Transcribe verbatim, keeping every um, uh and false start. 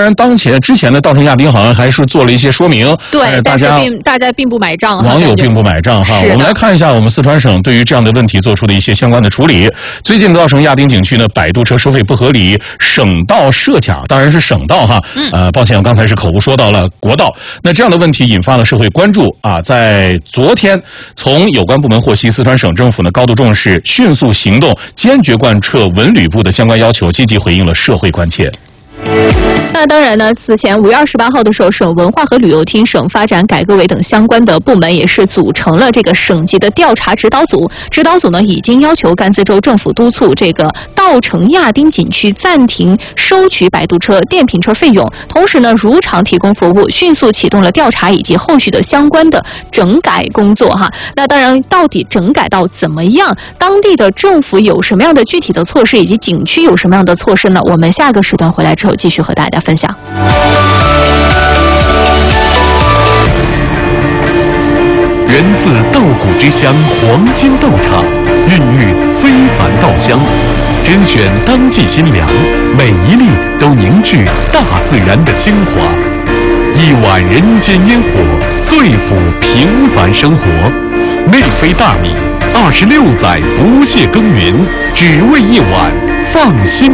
然当前之前的稻城亚丁好像还是做了一些说明， 对， 大家但是并大家并不买账， 网友并不买账哈。我们来看一下我们四川省对于这样的问题做出的一些相关的处理。最近稻城亚丁景区呢，摆渡车收费不合理，省道设卡，当然是省道哈。嗯。呃，抱歉，我刚才是口误说到了国道。那这样的问题引发了社会关注啊。在昨天，从有关部门获悉，四川省政府呢高度重视，迅速行动，坚决贯彻文旅部的相关要求，积极回应了社会关切。 那当然呢，此前五月二十八号的时候，省文化和旅游厅、省发展改革委等相关的部门也是组成了这个省级的调查指导组。指导组呢已经要求甘孜州政府督促这个稻城亚丁景区暂停收取摆渡车、电瓶车费用，同时呢如常提供服务，迅速启动了调查以及后续的相关的整改工作哈。那当然，到底整改到怎么样？当地的政府有什么样的具体的措施，以及景区有什么样的措施呢？我们下个时段回来之后继续和大家分享。 源自稻谷之乡黄金豆厂，孕育非凡稻香，甄选当季新粮，每一粒都凝聚大自然的精华。一碗人间烟火，最抚平凡生活。内飞大米，二十六载不懈耕耘，只为一碗放心